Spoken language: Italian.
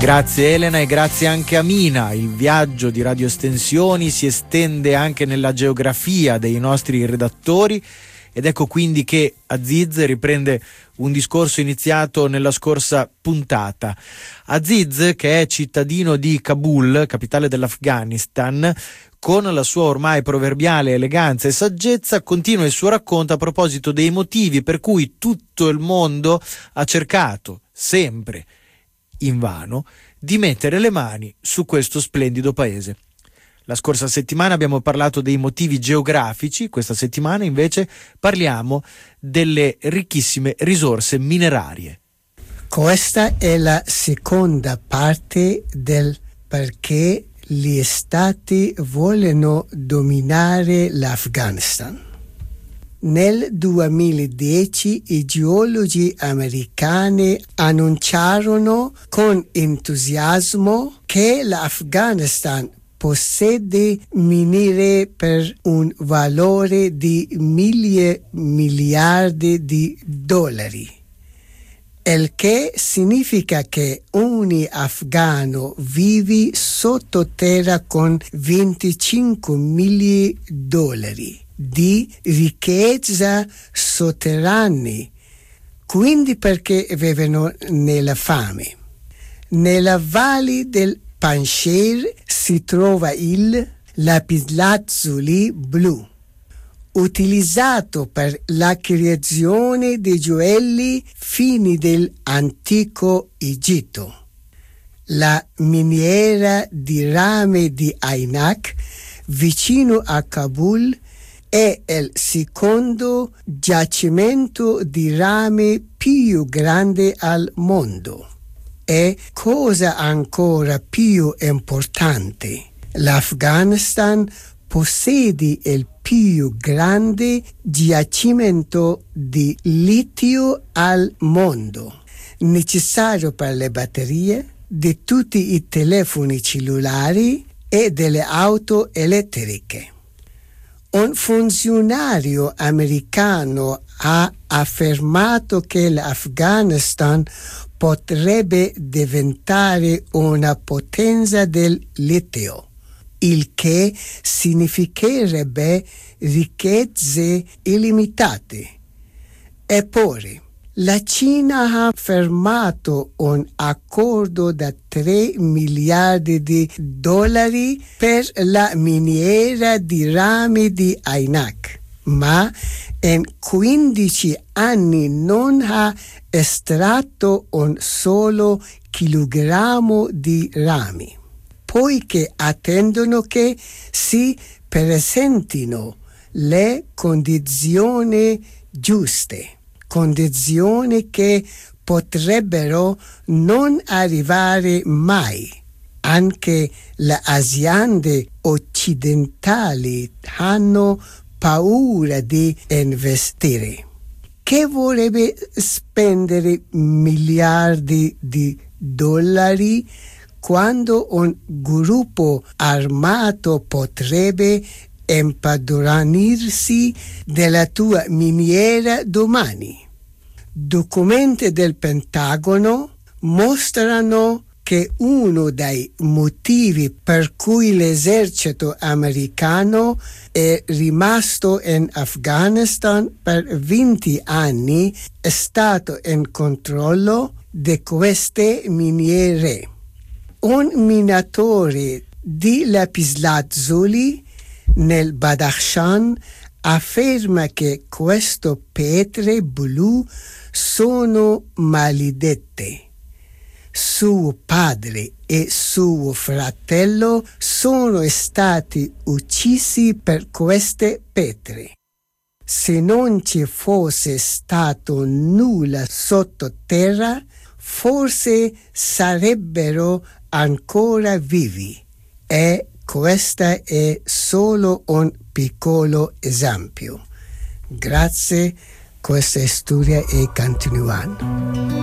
Grazie Elena e grazie anche a Mina. Il viaggio di Radio Estensioni si estende anche nella geografia dei nostri redattori ed ecco quindi che Aziz riprende un discorso iniziato nella scorsa puntata. Aziz, che è cittadino di Kabul, capitale dell'Afghanistan, con la sua ormai proverbiale eleganza e saggezza, continua il suo racconto a proposito dei motivi per cui tutto il mondo ha cercato, sempre invano, di mettere le mani su questo splendido paese. La scorsa settimana abbiamo parlato dei motivi geografici, questa settimana invece parliamo delle ricchissime risorse minerarie. Questa è la seconda parte del perché gli stati vogliono dominare l'Afghanistan. Nel 2010 i geologi americani annunciarono con entusiasmo che l'Afghanistan possiede miniere per un valore di miliardi di dollari, il che significa che ogni afghano vive sottoterra con 25 mila dollari di ricchezza sotterranea, quindi perché vivono nella fame. Nella valle del Panjshir si trova il lapislazzuli blu, utilizzato per la creazione di gioielli fini dell'antico Egitto. La miniera di rame di Ainak, vicino a Kabul, è il secondo giacimento di rame più grande al mondo. E cosa ancora più importante, l'Afghanistan possiede il più grande giacimento di litio al mondo, necessario per le batterie di tutti i telefoni cellulari e delle auto elettriche. Un funzionario americano ha affermato che l'Afghanistan potrebbe diventare una potenza del litio, il che significherebbe ricchezze illimitate. Eppure, la Cina ha firmato un accordo da 3 miliardi di dollari per la miniera di rame di Ainak, ma in 15 anni non ha estratto un solo chilogrammo di rame, poiché attendono che si presentino le condizioni giuste, condizioni che potrebbero non arrivare mai. Anche le aziende occidentali hanno paura di investire. Che vorrebbe spendere miliardi di dollari quando un gruppo armato potrebbe impadronirsi della tua miniera domani? Documenti del Pentagono mostrano che uno dei motivi per cui l'esercito americano è rimasto in Afghanistan per 20 anni è stato in controllo di queste miniere. Un minatore di lapislazzuli nel Badakhshan afferma che queste pietre blu sono maledette. Suo padre e suo fratello sono stati uccisi per queste pietre. Se non ci fosse stato nulla sottoterra, forse sarebbero ancora vivi. E questo è solo un piccolo esempio. Grazie, questa storia è continuando.